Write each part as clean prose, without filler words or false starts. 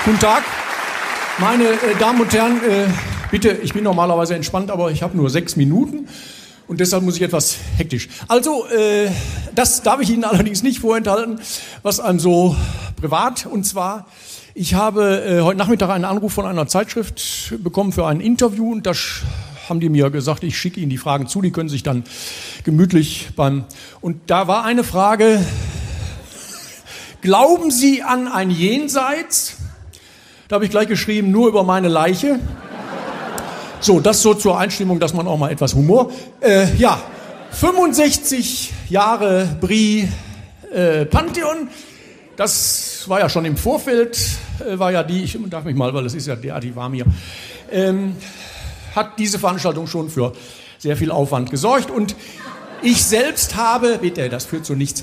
Guten Tag, meine Damen und Herren, bitte, ich bin normalerweise entspannt, aber ich habe nur 6 Minuten und deshalb muss ich etwas hektisch. Also, das darf ich Ihnen allerdings nicht vorenthalten, was einem so privat, und zwar, ich habe heute Nachmittag einen Anruf von einer Zeitschrift bekommen für ein Interview und da haben die mir gesagt, ich schicke Ihnen die Fragen zu, die können sich dann gemütlich und da war eine Frage: Glauben Sie an ein Jenseits? Da habe ich gleich geschrieben, nur über meine Leiche. So, das so zur Einstimmung, dass man auch mal etwas Humor. 65 Jahre Brie Pantheon. Das war ja schon im Vorfeld, ich darf mich mal, weil es ist ja derartig warm hier, hat diese Veranstaltung schon für sehr viel Aufwand gesorgt. Und ich selbst habe, bitte, das führt zu nichts,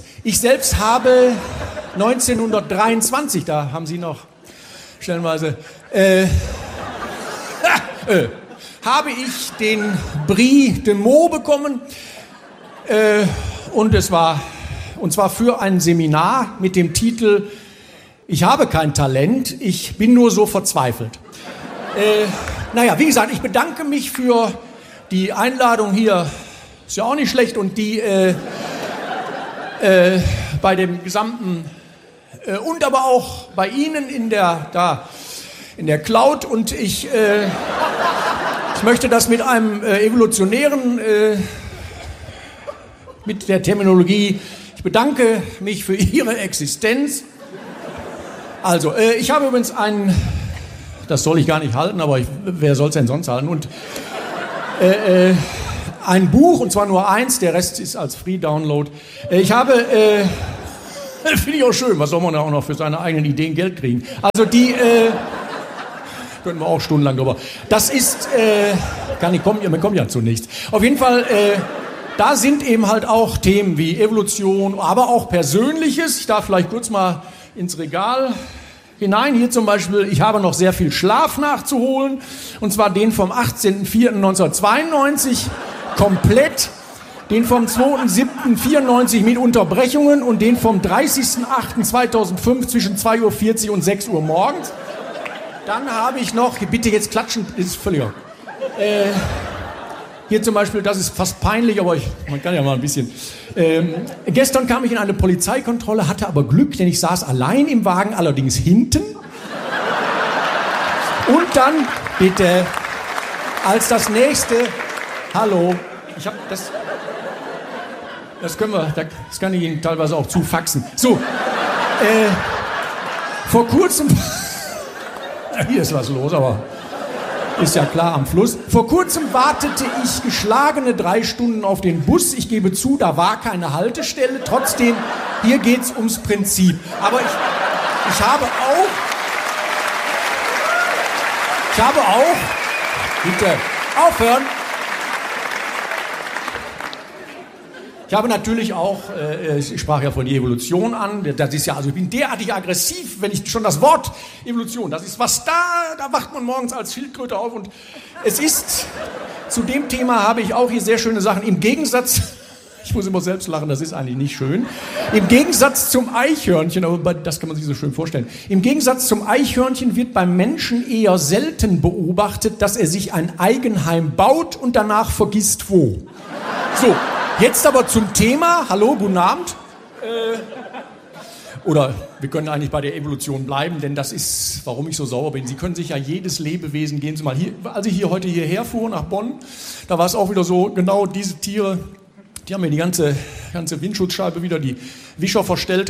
1923, da haben Sie noch stellenweise, habe ich den Prix de Meaux bekommen und zwar für ein Seminar mit dem Titel Ich habe kein Talent, ich bin nur so verzweifelt. Wie gesagt, ich bedanke mich für die Einladung hier, ist ja auch nicht schlecht, und die bei dem gesamten und aber auch bei Ihnen in der Cloud, und ich möchte das mit einem evolutionären, mit der Terminologie, ich bedanke mich für Ihre Existenz. Also, ich habe übrigens das soll ich gar nicht halten, aber wer soll es denn sonst halten? Und ein Buch, und zwar nur eins, der Rest ist als Free-Download. Ich habe, finde ich auch schön, was soll man da auch noch für seine eigenen Ideen Geld kriegen? Also die, können wir auch stundenlang drüber. Das ist, wir kommen ja zu nichts. Auf jeden Fall, da sind eben halt auch Themen wie Evolution, aber auch Persönliches. Ich darf vielleicht kurz mal ins Regal hinein. Hier zum Beispiel, ich habe noch sehr viel Schlaf nachzuholen. Und zwar den vom 18.04.1992 komplett, den vom 2.07.94 mit Unterbrechungen und den vom 30.08.2005 zwischen 2.40 Uhr und 6 Uhr morgens. Dann habe ich noch, bitte jetzt klatschen, ist völlig. Hier zum Beispiel, das ist fast peinlich, aber man kann ja mal ein bisschen. Gestern kam ich in eine Polizeikontrolle, hatte aber Glück, denn ich saß allein im Wagen, allerdings hinten. Und dann, bitte, als das nächste, hallo, ich habe das kann ich Ihnen teilweise auch zufaxen. So, vor kurzem, hier ist was los, aber ist ja klar am Fluss. Vor kurzem wartete ich geschlagene 3 Stunden auf den Bus. Ich gebe zu, da war keine Haltestelle. Trotzdem, hier geht's ums Prinzip. Aber ich habe auch, bitte aufhören. Ich habe natürlich auch, ich sprach ja von der Evolution an, das ist ja, also ich bin derartig aggressiv, wenn ich schon das Wort Evolution, das ist was da wacht man morgens als Schildkröte auf, und es ist, zu dem Thema habe ich auch hier sehr schöne Sachen, im Gegensatz, ich muss immer selbst lachen, das ist eigentlich nicht schön, im Gegensatz zum Eichhörnchen, aber das kann man sich so schön vorstellen, im Gegensatz zum Eichhörnchen wird beim Menschen eher selten beobachtet, dass er sich ein Eigenheim baut und danach vergisst wo. So. Jetzt aber zum Thema. Hallo, guten Abend. Oder wir können eigentlich bei der Evolution bleiben, denn das ist, warum ich so sauer bin. Sie können sich ja jedes Lebewesen, gehen Sie mal hier, als ich heute hierher fuhr nach Bonn, da war es auch wieder so, genau diese Tiere, die haben mir die ganze Windschutzscheibe wieder die Wischer verstellt.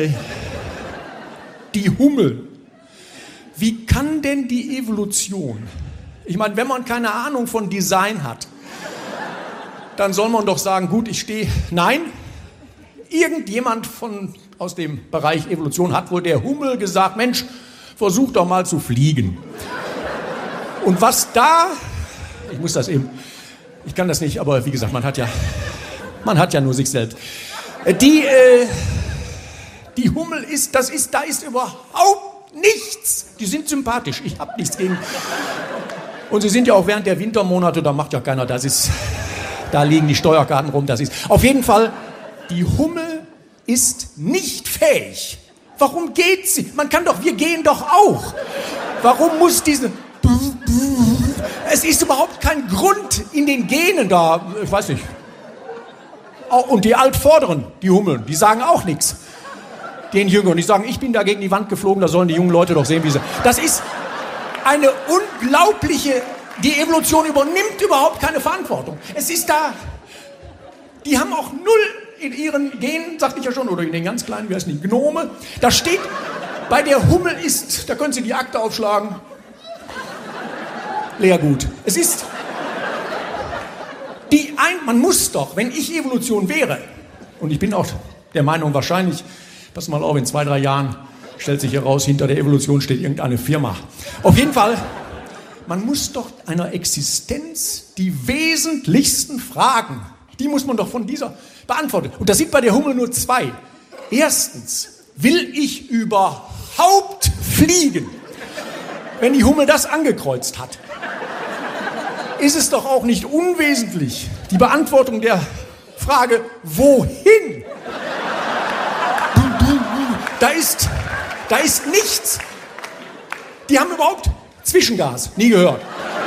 Die Hummel. Wie kann denn die Evolution, ich meine, wenn man keine Ahnung von Design hat, dann soll man doch sagen, gut, nein, irgendjemand aus dem Bereich Evolution hat wohl der Hummel gesagt, Mensch, versuch doch mal zu fliegen. Und was da, ich kann das nicht, aber wie gesagt, man hat ja nur sich selbst. Die Hummel da ist überhaupt nichts. Die sind sympathisch, ich habe nichts gegen. Und sie sind ja auch während der Wintermonate, da macht ja keiner, da liegen die Steuerkarten rum, auf jeden Fall, die Hummel ist nicht fähig, Warum geht sie? Wir gehen doch auch. Warum muss diese... Es ist überhaupt kein Grund in den Genen da, ich weiß nicht. Und die Altvorderen, die Hummeln, die sagen auch nichts. Den Jüngeren, die sagen, ich bin da gegen die Wand geflogen, da sollen die jungen Leute doch sehen, wie sie... Das ist eine unglaubliche... Die Evolution übernimmt überhaupt keine Verantwortung. Es ist da... Die haben auch null in ihren Genen, sagte ich ja schon, oder in den ganz kleinen, wie heißen die, Gnome. Da steht, bei der Hummel ist, da können Sie die Akte aufschlagen, Lehrgut. Es ist... Man muss doch, wenn ich Evolution wäre, und ich bin auch der Meinung wahrscheinlich, pass mal auf, in 2, 3 Jahren stellt sich heraus, hinter der Evolution steht irgendeine Firma. Auf jeden Fall, man muss doch einer Existenz die wesentlichsten Fragen, die muss man doch von dieser beantworten. Und das sind bei der Hummel nur 2. Erstens, will ich überhaupt fliegen? Wenn die Hummel das angekreuzt hat, ist es doch auch nicht unwesentlich, die Beantwortung der Frage, wohin? Da ist nichts. Die haben überhaupt Zwischengas, nie gehört.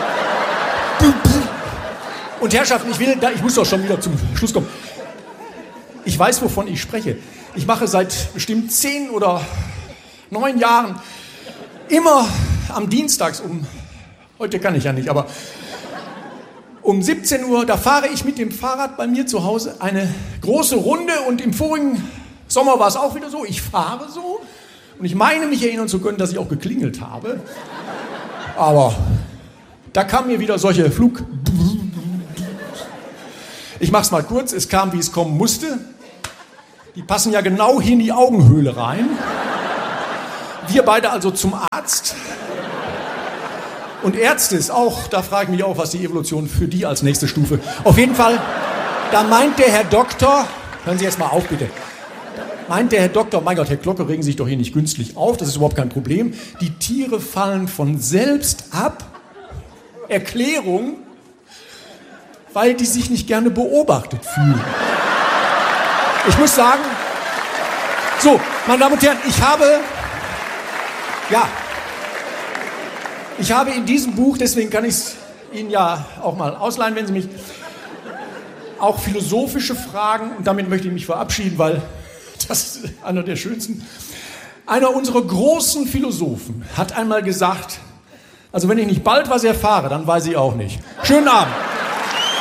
Und Herrschaften, ich muss doch schon wieder zum Schluss kommen. Ich weiß, wovon ich spreche. Ich mache seit bestimmt 10 oder 9 Jahren immer am Dienstags heute kann ich ja nicht, aber um 17 Uhr, da fahre ich mit dem Fahrrad bei mir zu Hause eine große Runde und im vorigen Sommer war es auch wieder so, ich fahre so und ich meine mich erinnern zu können, dass ich auch geklingelt habe, aber da kam mir wieder solche Ich mach's mal kurz, es kam, wie es kommen musste, die passen ja genau hier in die Augenhöhle rein, wir beide also zum Arzt. Und Ärzte ist auch, da frage ich mich auch, was die Evolution für die als nächste Stufe. Auf jeden Fall, da meint der Herr Doktor, hören Sie jetzt mal auf bitte, meint der Herr Doktor, mein Gott, Herr Glocke, regen Sie sich doch hier nicht künstlich auf, das ist überhaupt kein Problem. Die Tiere fallen von selbst ab. Erklärung, weil die sich nicht gerne beobachtet fühlen. Ich muss sagen, so, meine Damen und Herren, ich habe in diesem Buch, deswegen kann ich es Ihnen ja auch mal ausleihen, wenn Sie mich, auch philosophische Fragen, und damit möchte ich mich verabschieden, weil das ist einer der schönsten. Einer unserer großen Philosophen hat einmal gesagt, also wenn ich nicht bald was erfahre, dann weiß ich auch nicht. Schönen Abend.